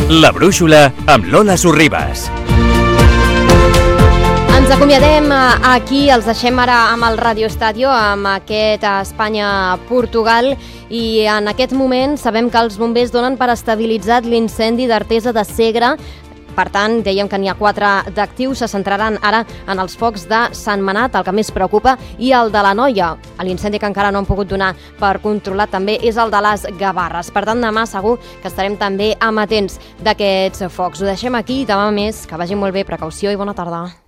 La Brúixola amb Lola Sorribas. Ens acomiadem aquí, els deixem ara amb el Radio Estadio, amb aquest Espanya-Portugal, i en aquest moment sabem que els bombers donen per estabilitzat l'incendi d'Artesa de Segre. Per tant, dèiem que n'hi ha 4 d'actius, se centraran ara en els focs de Sant Manat, el que més preocupa, i el de la Noia. L'incendi que encara no han pogut donar per controlat també és el de les Gavarres. Per tant, demà segur que estarem també amatents d'aquests focs. Ho deixem aquí, demà més, que vagi molt bé, precaució i bona tarda.